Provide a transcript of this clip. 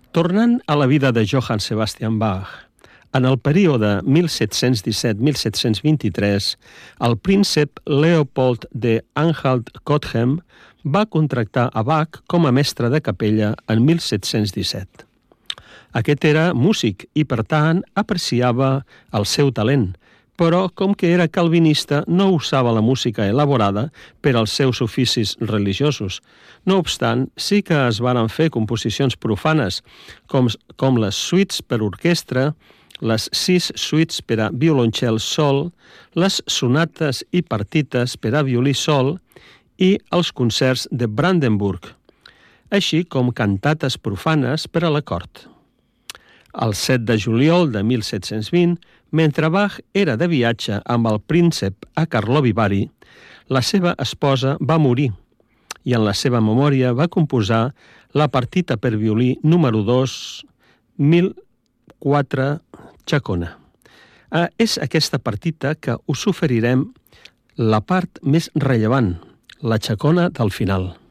Tornant a la vida de Johann Sebastian Bach, en el període 1717-1723, el príncep Leopold de Anhalt-Köthen va contractar a Bach com a mestre de capella en 1717. Aquest era músic i, per tant, apreciava el seu talent, però, com que era calvinista, no usava la música elaborada per als seus oficis religiosos. No obstant, sí que es varen fer composicions profanes, com les suites per orquestra, les 6 suites per a violoncel sol, les sonates i partites per a violí sol i els concerts de Brandenburg, així com cantates profanes per a la cort. El 7 de juliol de 1720, mentre Bach era de viatge amb el príncep a Karlovy Vary, la seva esposa va morir i en la seva memòria va composar la partita per violí número 2, 1004, Chacona. És aquesta partita que us oferirem la part més rellevant, la Chacona del final.